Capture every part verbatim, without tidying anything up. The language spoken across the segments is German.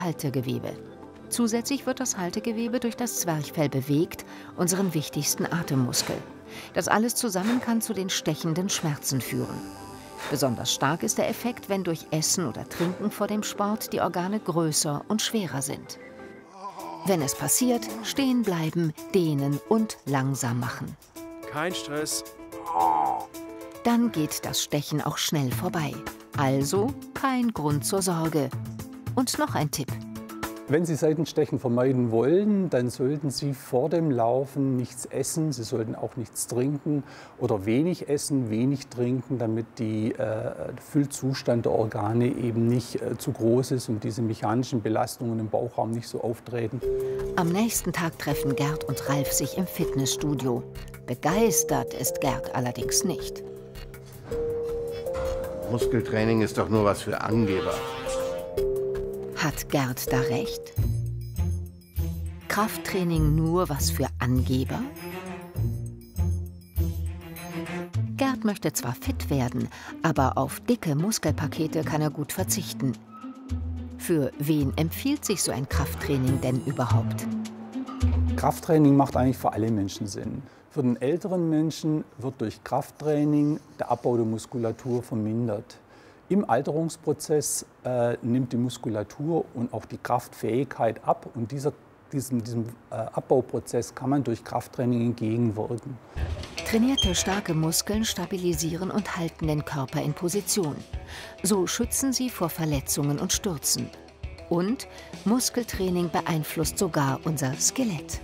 Haltegewebe. Zusätzlich wird das Haltegewebe durch das Zwerchfell bewegt, unseren wichtigsten Atemmuskel. Das alles zusammen kann zu den stechenden Schmerzen führen. Besonders stark ist der Effekt, wenn durch Essen oder Trinken vor dem Sport die Organe größer und schwerer sind. Wenn es passiert, stehen bleiben, dehnen und langsam machen. Kein Stress. Dann geht das Stechen auch schnell vorbei. Also kein Grund zur Sorge. Und noch ein Tipp. Wenn Sie Seitenstechen vermeiden wollen, dann sollten Sie vor dem Laufen nichts essen. Sie sollten auch nichts trinken oder wenig essen, wenig trinken, damit der äh, Füllzustand der Organe eben nicht äh, zu groß ist und diese mechanischen Belastungen im Bauchraum nicht so auftreten. Am nächsten Tag treffen Gerd und Ralf sich im Fitnessstudio. Begeistert ist Gerd allerdings nicht. Muskeltraining ist doch nur was für Angeber. Hat Gerd da recht? Krafttraining nur was für Angeber? Gerd möchte zwar fit werden, aber auf dicke Muskelpakete kann er gut verzichten. Für wen empfiehlt sich so ein Krafttraining denn überhaupt? Krafttraining macht eigentlich für alle Menschen Sinn. Für den älteren Menschen wird durch Krafttraining der Abbau der Muskulatur vermindert. Im Alterungsprozess äh, nimmt die Muskulatur und auch die Kraftfähigkeit ab. Und dieser, diesem, diesem äh, Abbauprozess kann man durch Krafttraining entgegenwirken. Trainierte, starke Muskeln stabilisieren und halten den Körper in Position. So schützen sie vor Verletzungen und Stürzen. Und Muskeltraining beeinflusst sogar unser Skelett.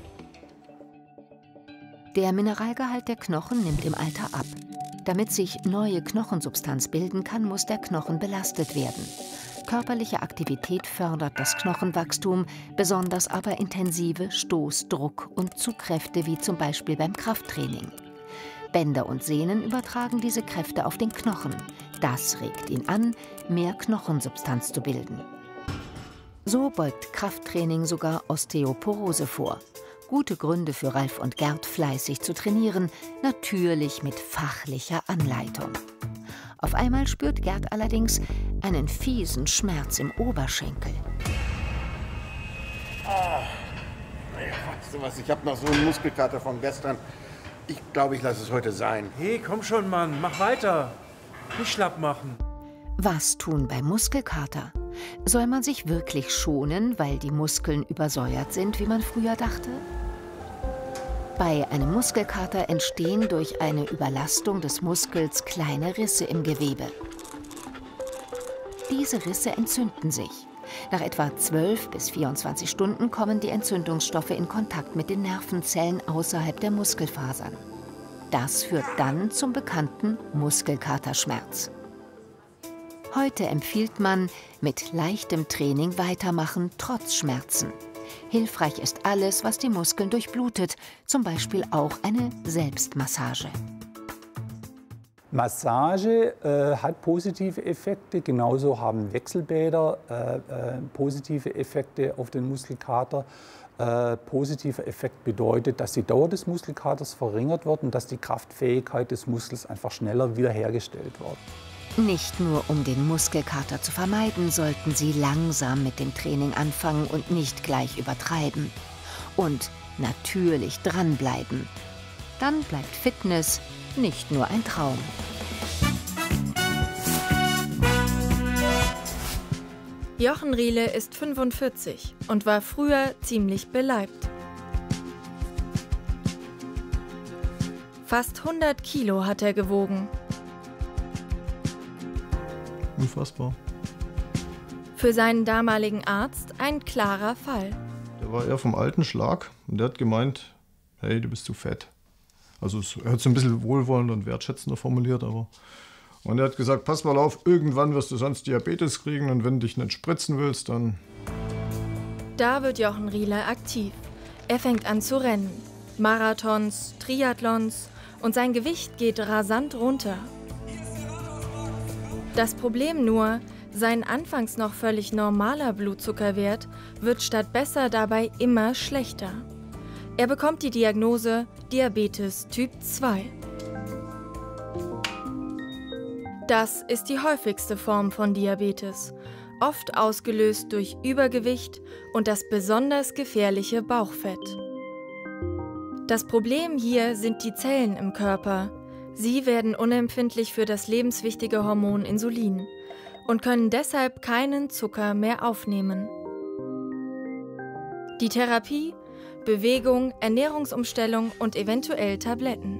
Der Mineralgehalt der Knochen nimmt im Alter ab. Damit sich neue Knochensubstanz bilden kann, muss der Knochen belastet werden. Körperliche Aktivität fördert das Knochenwachstum, besonders aber intensive Stoß-, Druck- und Zugkräfte, wie zum Beispiel beim Krafttraining. Bänder und Sehnen übertragen diese Kräfte auf den Knochen. Das regt ihn an, mehr Knochensubstanz zu bilden. So beugt Krafttraining sogar Osteoporose vor. Gute Gründe für Ralf und Gerd, fleißig zu trainieren, natürlich mit fachlicher Anleitung. Auf einmal spürt Gerd allerdings einen fiesen Schmerz im Oberschenkel. Oh. Weißt du was, ich habe noch so einen Muskelkater von gestern. Ich glaube, ich lasse es heute sein. Hey, komm schon, Mann, mach weiter. Nicht schlapp machen. Was tun bei Muskelkater? Soll man sich wirklich schonen, weil die Muskeln übersäuert sind, wie man früher dachte? Bei einem Muskelkater entstehen durch eine Überlastung des Muskels kleine Risse im Gewebe. Diese Risse entzünden sich. Nach etwa zwölf bis vierundzwanzig Stunden kommen die Entzündungsstoffe in Kontakt mit den Nervenzellen außerhalb der Muskelfasern. Das führt dann zum bekannten Muskelkaterschmerz. Heute empfiehlt man, mit leichtem Training weitermachen, trotz Schmerzen. Hilfreich ist alles, was die Muskeln durchblutet, zum Beispiel auch eine Selbstmassage. Massage äh, hat positive Effekte, genauso haben Wechselbäder äh, äh, positive Effekte auf den Muskelkater. Äh, positiver Effekt bedeutet, dass die Dauer des Muskelkaters verringert wird und dass die Kraftfähigkeit des Muskels einfach schneller wiederhergestellt wird. Nicht nur um den Muskelkater zu vermeiden, sollten Sie langsam mit dem Training anfangen und nicht gleich übertreiben. Und natürlich dranbleiben. Dann bleibt Fitness nicht nur ein Traum. Jochen Riele ist fünfundvierzig und war früher ziemlich beleibt. Fast hundert Kilo hat er gewogen. Unfassbar. Für seinen damaligen Arzt ein klarer Fall. Der war eher vom alten Schlag und der hat gemeint, hey, du bist zu fett. Also er hat es ein bisschen wohlwollender und wertschätzender formuliert, aber... Und er hat gesagt, pass mal auf, irgendwann wirst du sonst Diabetes kriegen und wenn du dich nicht spritzen willst, dann... Da wird Jochen Riele aktiv. Er fängt an zu rennen. Marathons, Triathlons und sein Gewicht geht rasant runter. Das Problem nur, sein anfangs noch völlig normaler Blutzuckerwert wird statt besser dabei immer schlechter. Er bekommt die Diagnose Diabetes Typ zwei. Das ist die häufigste Form von Diabetes. oft ausgelöst durch Übergewicht und das besonders gefährliche Bauchfett. Das Problem hier sind die Zellen im Körper. Sie werden unempfindlich für das lebenswichtige Hormon Insulin und können deshalb keinen Zucker mehr aufnehmen. Die Therapie: Bewegung, Ernährungsumstellung und eventuell Tabletten.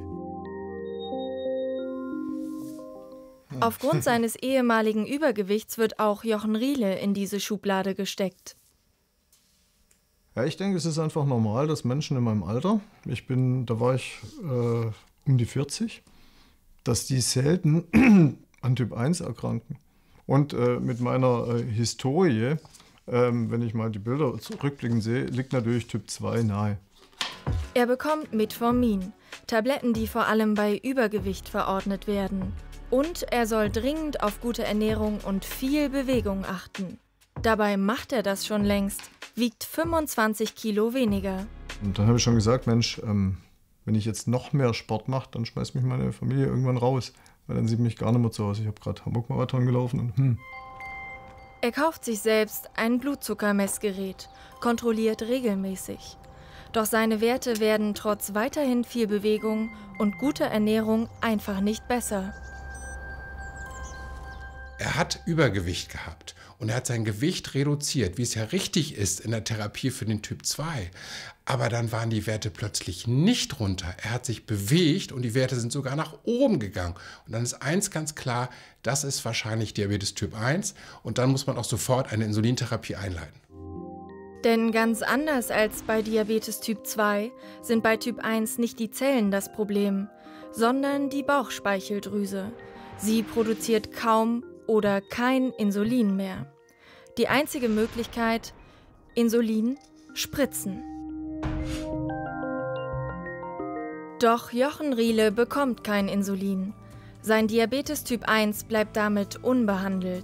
Aufgrund seines ehemaligen Übergewichts wird auch Jochen Riele in diese Schublade gesteckt. Ja, ich denke, es ist einfach normal, dass Menschen in meinem Alter, ich bin, da war ich äh, um die vierzig, dass die selten an Typ eins erkranken. Und äh, mit meiner äh, Historie, äh, wenn ich mal die Bilder rückblickend sehe, liegt natürlich Typ zwei nahe. Er bekommt Metformin, Tabletten, die vor allem bei Übergewicht verordnet werden. Und er soll dringend auf gute Ernährung und viel Bewegung achten. Dabei macht er das schon längst, wiegt fünfundzwanzig Kilo weniger. Und dann habe ich schon gesagt, Mensch, ähm, wenn ich jetzt noch mehr Sport mache, dann schmeißt mich meine Familie irgendwann raus. Weil dann sieht mich gar nicht mehr zu Hause. Ich habe gerade Hamburg-Marathon gelaufen und hm. Er kauft sich selbst ein Blutzuckermessgerät, kontrolliert regelmäßig. Doch seine Werte werden trotz weiterhin viel Bewegung und guter Ernährung einfach nicht besser. Er hat Übergewicht gehabt und er hat sein Gewicht reduziert, wie es ja richtig ist in der Therapie für den Typ zwei. Aber dann waren die Werte plötzlich nicht runter. Er hat sich bewegt und die Werte sind sogar nach oben gegangen. Und dann ist eins ganz klar, das ist wahrscheinlich Diabetes Typ eins und dann muss man auch sofort eine Insulintherapie einleiten. Denn ganz anders als bei Diabetes Typ zwei sind bei Typ eins nicht die Zellen das Problem, sondern die Bauchspeicheldrüse. Sie produziert kaum oder kein Insulin mehr. Die einzige Möglichkeit: Insulin spritzen. Doch Jochen Riele bekommt kein Insulin. Sein Diabetes Typ eins bleibt damit unbehandelt.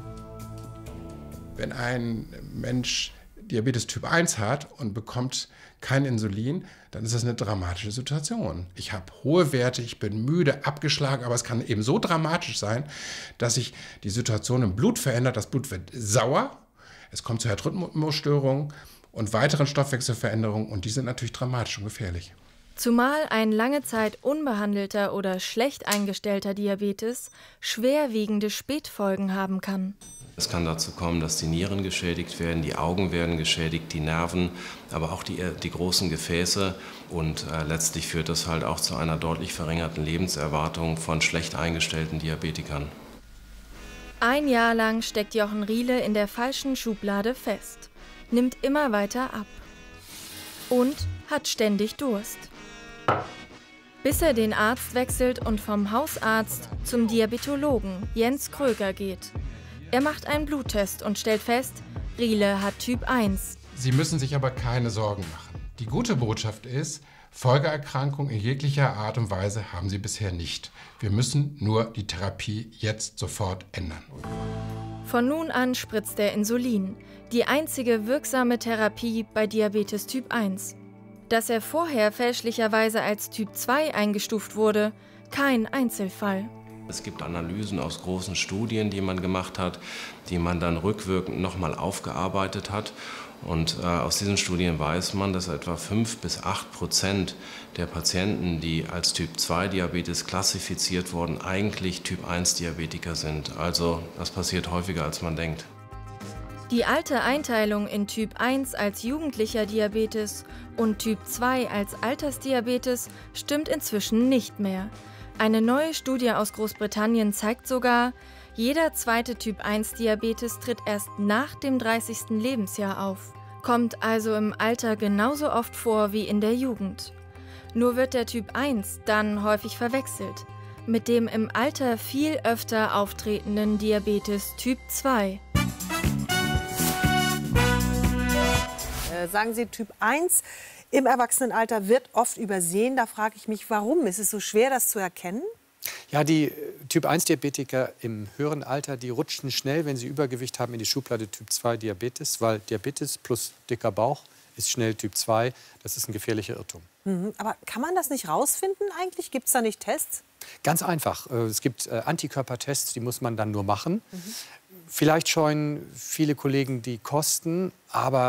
Wenn ein Mensch Diabetes Typ eins hat und bekommt kein Insulin, dann ist das eine dramatische Situation. Ich habe hohe Werte, ich bin müde, abgeschlagen, aber es kann eben so dramatisch sein, dass sich die Situation im Blut verändert. Das Blut wird sauer, es kommt zu Herzrhythmusstörungen und weiteren Stoffwechselveränderungen und die sind natürlich dramatisch und gefährlich. Zumal ein lange Zeit unbehandelter oder schlecht eingestellter Diabetes schwerwiegende Spätfolgen haben kann. Es kann dazu kommen, dass die Nieren geschädigt werden, die Augen werden geschädigt, die Nerven, aber auch die, die großen Gefäße. Und äh, letztlich führt das halt auch zu einer deutlich verringerten Lebenserwartung von schlecht eingestellten Diabetikern. Ein Jahr lang steckt Jochen Riele in der falschen Schublade fest, nimmt immer weiter ab und hat ständig Durst. Bis er den Arzt wechselt und vom Hausarzt zum Diabetologen Jens Kröger geht. Er macht einen Bluttest und stellt fest, Riele hat Typ eins. Sie müssen sich aber keine Sorgen machen. Die gute Botschaft ist, Folgeerkrankungen in jeglicher Art und Weise haben Sie bisher nicht. Wir müssen nur die Therapie jetzt sofort ändern. Von nun an spritzt er Insulin, die einzige wirksame Therapie bei Diabetes Typ eins. Dass er vorher fälschlicherweise als Typ zwei eingestuft wurde, kein Einzelfall. Es gibt Analysen aus großen Studien, die man gemacht hat, die man dann rückwirkend nochmal aufgearbeitet hat. Und äh, aus diesen Studien weiß man, dass etwa fünf bis acht Prozent der Patienten, die als Typ zwei Diabetes klassifiziert wurden, eigentlich Typ eins Diabetiker sind. Also das passiert häufiger, als man denkt. Die alte Einteilung in Typ eins als jugendlicher Diabetes und Typ zwei als Altersdiabetes stimmt inzwischen nicht mehr. Eine neue Studie aus Großbritannien zeigt sogar, jeder zweite Typ eins Diabetes tritt erst nach dem dreißigsten Lebensjahr auf, kommt also im Alter genauso oft vor wie in der Jugend. Nur wird der Typ eins dann häufig verwechselt mit dem im Alter viel öfter auftretenden Diabetes Typ zwei. Äh, sagen Sie, Typ eins im Erwachsenenalter wird oft übersehen. Da frage ich mich, warum? Ist es so schwer, das zu erkennen? Ja, die Typ eins Diabetiker im höheren Alter, die rutschen schnell, wenn sie Übergewicht haben, in die Schublade Typ zwei Diabetes, weil Diabetes plus dicker Bauch ist schnell Typ zwei. Das ist ein gefährlicher Irrtum. Mhm, aber kann man das nicht rausfinden eigentlich? Gibt es da nicht Tests? Ganz einfach. Es gibt Antikörpertests, die muss man dann nur machen. Mhm. Vielleicht scheuen viele Kollegen die Kosten, aber